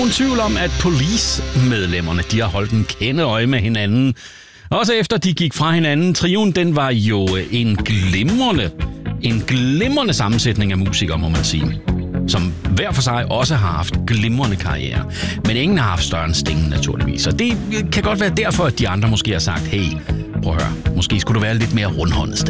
Uden tvivl om, at Police-medlemmerne de har holdt en kende øje med hinanden. Også efter de gik fra hinanden. Trioen, den var jo en glimrende sammensætning af musikere, må man sige. Som hver for sig også har haft glimrende karriere. Men ingen har haft større end Sting, naturligvis. Og det kan godt være derfor, at de andre måske har sagt, hey, prøv at høre, måske skulle du være lidt mere rundhåndet